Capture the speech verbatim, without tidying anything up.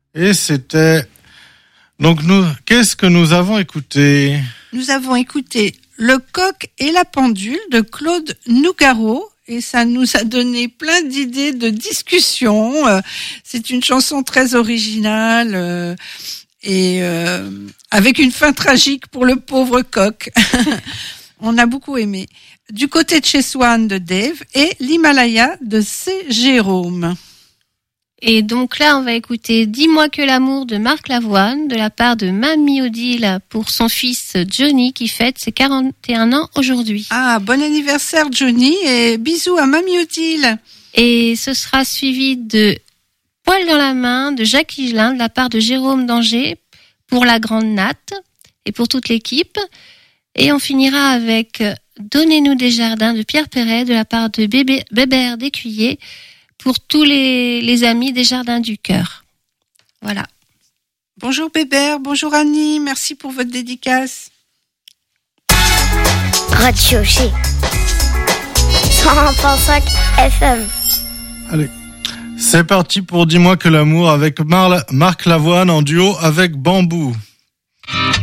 Et c'était... Donc, nous, qu'est-ce que nous avons écouté ? Nous avons écouté Le coq et la pendule de Claude Nougaro. Et ça nous a donné plein d'idées de discussion. C'est une chanson très originale euh, et euh, avec une fin tragique pour le pauvre coq. On a beaucoup aimé. Du côté de chez Swan de Dave et l'Himalaya de C. Jérôme. Et donc là, on va écouter Dis-moi que l'amour de Marc Lavoine de la part de Mamie Odile pour son fils Johnny qui fête ses quarante et un ans aujourd'hui. Ah, bon anniversaire Johnny et bisous à Mamie Odile. Et ce sera suivi de Poil dans la main de Jacques Higelin de la part de Jérôme d'Angers pour la grande Nat et pour toute l'équipe. Et on finira avec Donnez-nous des jardins de Pierre Perret de la part de Bébé, Bébert d'Écuyer pour tous les, les amis des Jardins du Cœur. Voilà. Bonjour Bébert, bonjour Annie, merci pour votre dédicace. Radio G cent un virgule cinq F M. Allez, c'est parti pour Dis-moi que l'amour avec Mar- Marc Lavoine en duo avec Bambou.